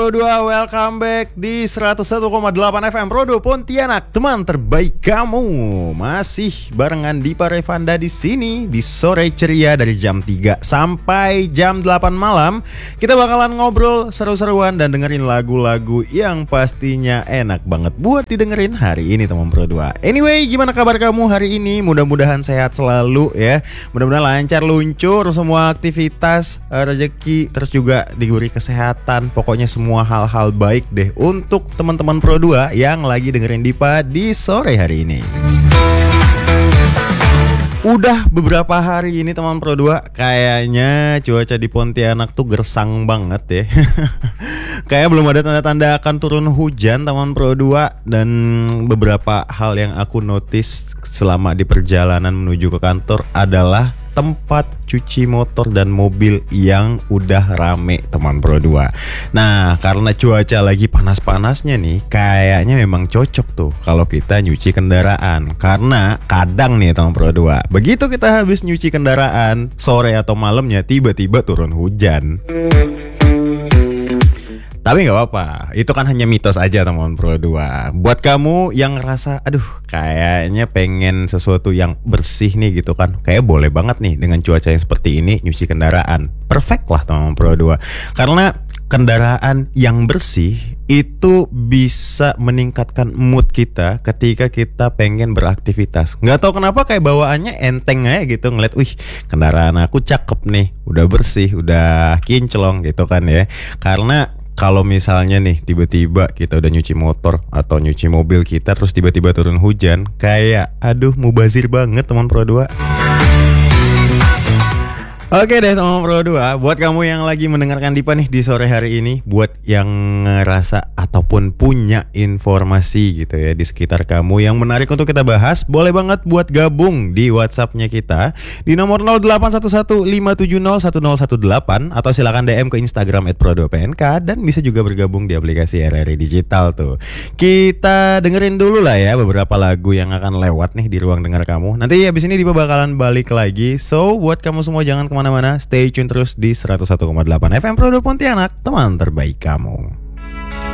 Pro 2, welcome back di 101,8 FM Pro 2 Pontianak, teman terbaik kamu. Masih barengan Dipa Revanda di sini di sore ceria dari jam 3 sampai jam 8 malam. Kita bakalan ngobrol seru-seruan dan dengerin lagu-lagu yang pastinya enak banget buat didengerin hari ini, teman Pro 2. Anyway, gimana kabar kamu hari ini? Mudah-mudahan sehat selalu ya. Mudah-mudahan lancar luncur semua aktivitas, rezeki, terus juga diberi kesehatan. Pokoknya semua hal-hal baik deh untuk teman-teman Pro 2 yang lagi dengerin Dipa di sore hari ini. Udah beberapa hari ini teman Pro 2 kayaknya cuaca di Pontianak tuh gersang banget ya. Kayak belum ada tanda-tanda akan turun hujan teman Pro 2. Dan beberapa hal yang aku notice selama di perjalanan menuju ke kantor adalah tempat cuci motor dan mobil yang udah rame teman Pro 2. Nah, karena cuaca lagi panas-panasnya nih, kayaknya memang cocok tuh kalau kita nyuci kendaraan. Karena kadang nih teman Pro 2, begitu kita habis nyuci kendaraan, sore atau malamnya tiba-tiba turun hujan. Tapi gak apa-apa, itu kan hanya mitos aja teman Pro 2. Buat kamu yang ngerasa, aduh kayaknya pengen sesuatu yang bersih nih gitu kan, kayak boleh banget nih dengan cuaca yang seperti ini nyuci kendaraan. Perfect lah teman Pro 2. Karena kendaraan yang bersih itu bisa meningkatkan mood kita ketika kita pengen beraktivitas. Gak tahu kenapa kayak bawaannya enteng aja gitu, ngeliat wih kendaraan aku cakep nih, udah bersih, udah kinclong gitu kan ya. Karena kalau misalnya nih tiba-tiba kita udah nyuci motor atau nyuci mobil kita terus tiba-tiba turun hujan, kayak aduh mubazir banget teman Pro 2. Oke deh teman Pro 2, buat kamu yang lagi mendengarkan Dipa nih di sore hari ini, buat yang ngerasa ataupun punya informasi gitu ya di sekitar kamu yang menarik untuk kita bahas, boleh banget buat gabung di WhatsApp-nya kita di nomor 081157010118 atau silakan DM ke Instagram @pro2pnk dan bisa juga bergabung di aplikasi RRI Digital tuh. Kita dengerin dulu lah ya beberapa lagu yang akan lewat nih di ruang dengar kamu. Nanti abis ini Dipa bakalan balik lagi. So buat kamu semua jangan kemana-mana, stay tune terus di 101,8 FM Pro 2 Pontianak, teman terbaik kamu.